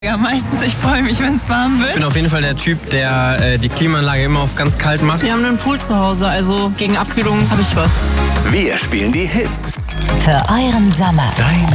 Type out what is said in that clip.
Ja, meistens. Ich freue mich, wenn es warm wird. Ich bin auf jeden Fall der Typ, der die Klimaanlage immer auf ganz kalt macht. Wir haben einen Pool zu Hause, also gegen Abkühlung habe ich was. Wir spielen die Hits. Für euren Sommer.